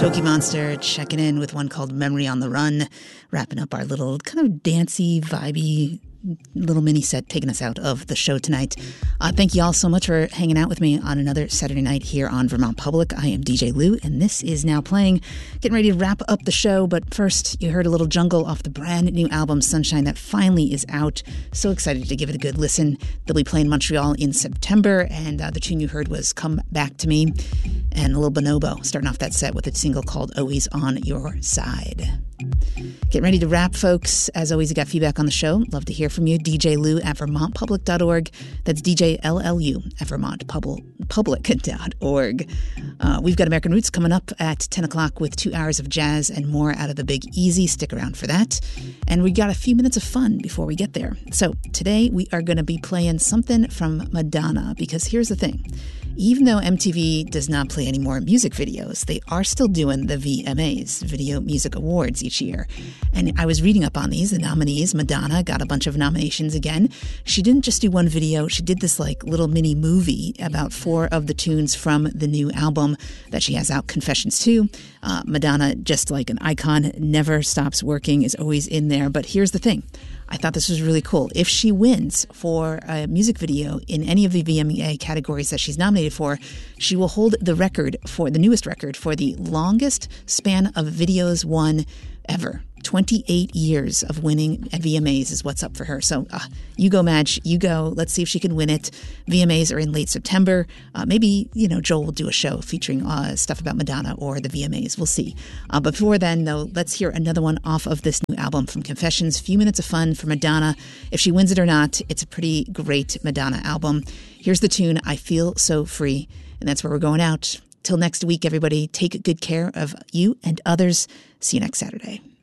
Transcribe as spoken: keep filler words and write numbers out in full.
Cookie Monster checking in with one called Memory on the Run, wrapping up our little kind of dancey, vibey little mini set, taking us out of the show tonight. Uh, thank you all so much for hanging out with me on another Saturday night here on Vermont Public. I am D J Lou, and this is Now Playing. Getting ready to wrap up the show, but first, you heard a little Jungle off the brand new album Sunshine that finally is out. So excited to give it a good listen. They'll be playing Montreal in September, and uh, the tune you heard was Come Back to Me, and a little Bonobo starting off that set with a single called Always on Your Side. Getting ready to wrap, folks. As always, you got feedback on the show. Love to hear from you. D J Lou at vermont public dot org. That's D J L L U at vermont public dot org. Uh, we've got American Roots coming up at ten o'clock with two hours of jazz and more out of the Big Easy. Stick around for that. And we got a few minutes of fun before we get there. So today we are going to be playing something from Madonna, because here's the thing. Even though M T V does not play any more music videos, they are still doing the V M As, Video Music Awards, each year. And I was reading up on these, the nominees. Madonna got a bunch of nominations again. She didn't just do one video. She did this like little mini movie about four of the tunes from the new album that she has out, Confessions two. Uh, Madonna, just like an icon, never stops working, is always in there. But here's the thing. I thought this was really cool. If she wins for a music video in any of the V M A categories that she's nominated for, she will hold the record for the newest record for the longest span of videos won ever. twenty-eight years of winning at V M As is what's up for her. So uh, you go, Madge. You go. Let's see if she can win it. V M As are in late September. Uh, maybe, you know, Joel will do a show featuring uh, stuff about Madonna or the V M As. We'll see. Uh, but before then, though, let's hear another one off of this new album from Confessions. Few minutes of fun for Madonna. If she wins it or not, it's a pretty great Madonna album. Here's the tune, I Feel So Free. And that's where we're going out. Till next week, everybody, take good care of you and others. See you next Saturday.